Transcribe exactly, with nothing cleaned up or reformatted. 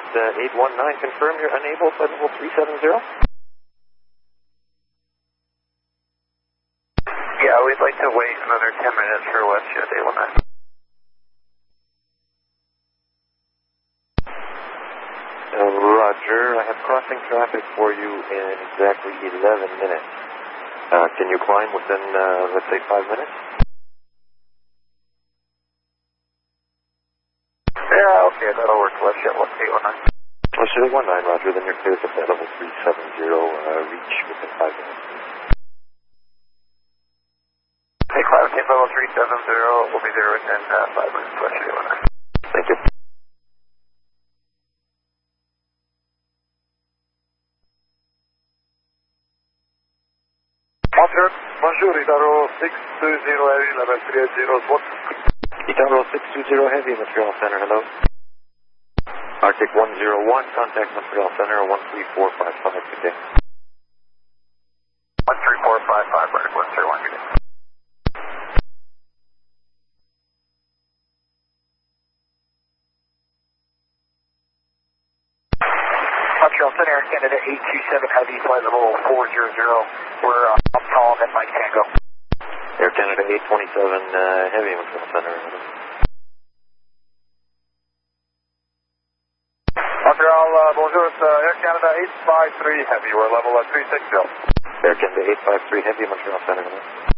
uh, eight one nine, confirm you're unable flight level three seven zero? Yeah, we'd like to wait another ten minutes for WestJet eight one nine. Uh, Roger, I have crossing traffic for you in exactly eleven minutes. Uh, can you climb within, uh, let's say, five minutes? Yeah, okay, that'll work. WestJet eight one nine. WestJet eight one nine, Roger, then you're cleared to flight level three seven zero, uh, reach within five minutes. Hey, climb team level three seven zero, we'll be there within uh, five minutes. WestJet eight one nine. Thank you. Montreal, bonjour, Itaro six two zero Heavy, level three eight zero, what? Itaro six two zero Heavy, Montreal Center, hello. Arctic one zero one, contact Montreal Center, one three four five five, good day. one three four five five, Arctic one zero one, good day. Montreal Center, Air Canada eight two seven Heavy, flight level four zero zero. We're uh, up tall and Mike Tango. Air Canada eight twenty-seven uh, Heavy, Montreal Center. Montreal, uh, bonjour, it's uh, Air Canada eight five three Heavy. We're level uh, three six zero. Air Canada eight five three Heavy, Montreal Center.